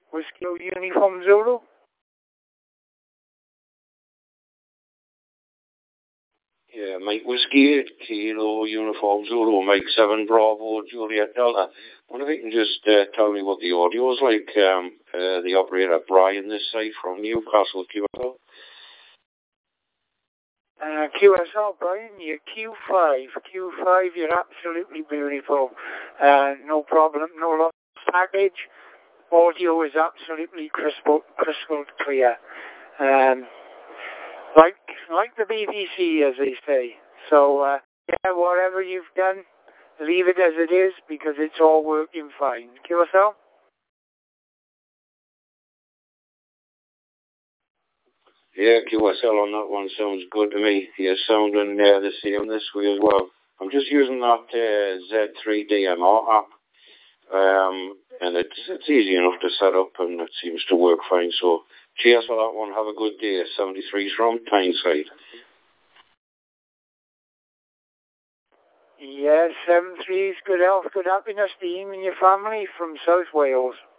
Whiskey Uniform Zulu. Yeah, Mike Whiskey 8 Kilo Uniform Zulu, Mike 7 Bravo Juliet Delta. I wonder if you can just tell me what the audio is like. The operator Brian this side from Newcastle, QSL. QSL, Brian, you're Q5. Q5, you're absolutely beautiful. No problem, no loss package. Audio is absolutely crystal clear. Like the BBC, as they say. So, yeah, whatever you've done, leave it as it is, because it's all working fine. QSL? Yeah, QSL on that one sounds good to me. You're sounding the same this way as well. I'm just using that Z3 DMR app. And it's easy enough to set up, and it seems to work fine. So cheers for that one. Have a good day. 73's from Tyneside. Yes, 73's good health, good happiness to you and your family from South Wales.